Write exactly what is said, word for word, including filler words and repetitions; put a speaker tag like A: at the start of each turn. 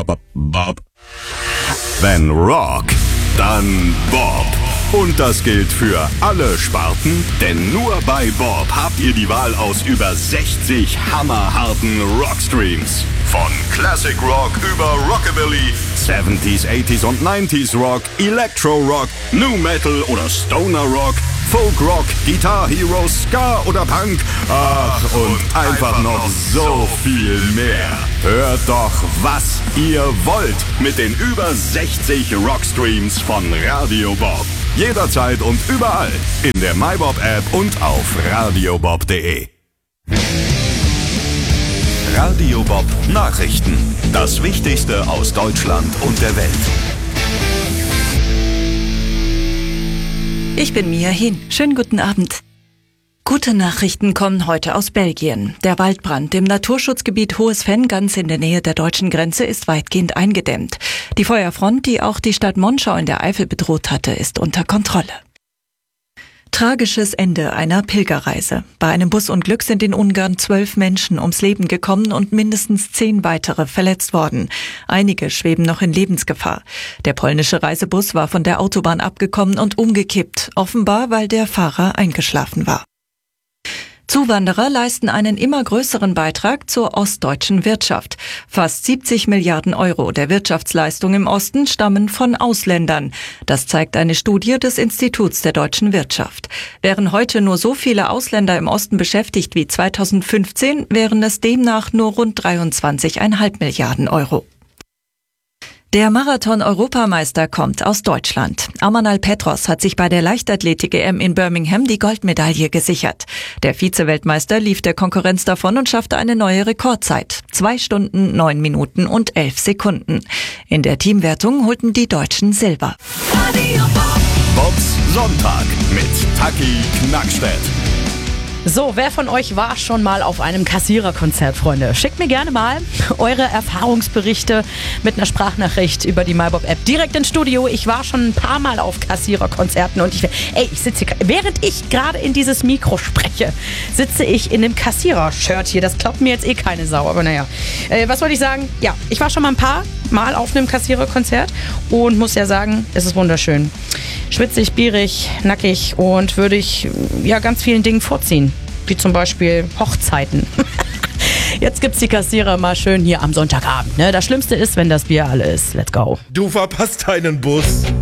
A: Bob, Bob. Wenn Rock, dann Bob. Und das gilt für alle Sparten, denn nur bei Bob habt ihr die Wahl aus über sechzig hammerharten Rockstreams. Von Classic Rock über Rockabilly, siebziger, achtziger und neunziger Rock, Electro Rock, New Metal oder Stoner Rock, Folk Rock, Guitar Hero, Ska oder Punk. Ach, und einfach noch so viel mehr. Hört doch, was ihr wollt mit den über sechzig Rockstreams von Radio Bob. Jederzeit und überall in der MyBob-App und auf radiobob punkt de. Radio Bob Nachrichten. Das Wichtigste aus Deutschland und der Welt.
B: Ich bin Mia Hin. Schönen guten Abend. Gute Nachrichten kommen heute aus Belgien. Der Waldbrand im Naturschutzgebiet Hohes Venn ganz in der Nähe der deutschen Grenze ist weitgehend eingedämmt. Die Feuerfront, die auch die Stadt Monschau in der Eifel bedroht hatte, ist unter Kontrolle. Tragisches Ende einer Pilgerreise. Bei einem Busunglück sind in Ungarn zwölf Menschen ums Leben gekommen und mindestens zehn weitere verletzt worden. Einige schweben noch in Lebensgefahr. Der polnische Reisebus war von der Autobahn abgekommen und umgekippt, offenbar weil der Fahrer eingeschlafen war. Zuwanderer leisten einen immer größeren Beitrag zur ostdeutschen Wirtschaft. Fast siebzig Milliarden Euro der Wirtschaftsleistung im Osten stammen von Ausländern. Das zeigt eine Studie des Instituts der deutschen Wirtschaft. Wären heute nur so viele Ausländer im Osten beschäftigt wie zweitausendfünfzehn, wären es demnach nur rund dreiundzwanzig Komma fünf Milliarden Euro. Der Marathon-Europameister kommt aus Deutschland. Amanal Petros hat sich bei der Leichtathletik-E M in Birmingham die Goldmedaille gesichert. Der Vize-Weltmeister lief der Konkurrenz davon und schaffte eine neue Rekordzeit. Zwei Stunden, neun Minuten und elf Sekunden. In der Teamwertung holten die Deutschen Silber.
A: Bobs Sonntag mit Taki Knackstedt.
C: So, wer von euch war schon mal auf einem Kassiererkonzert, Freunde? Schickt mir gerne mal eure Erfahrungsberichte mit einer Sprachnachricht über die MyBob-App direkt ins Studio. Ich war schon ein paar Mal auf Kassiererkonzerten und ich, ey, ich sitze hier, während ich gerade in dieses Mikro spreche, sitze ich in einem Kassierer-Shirt hier. Das glaubt mir jetzt eh keine Sau, aber naja. Äh, was wollte ich sagen? Ja, ich war schon mal ein paar Mal auf einem Kassiererkonzert und muss ja sagen, es ist wunderschön. Schwitzig, bierig, nackig und würde ich ja ganz vielen Dingen vorziehen. Wie zum Beispiel Hochzeiten. Jetzt gibt's die Kassierer mal schön hier am Sonntagabend. Ne? Das Schlimmste ist, wenn das Bier alle ist. Let's go.
D: Du verpasst deinen Bus.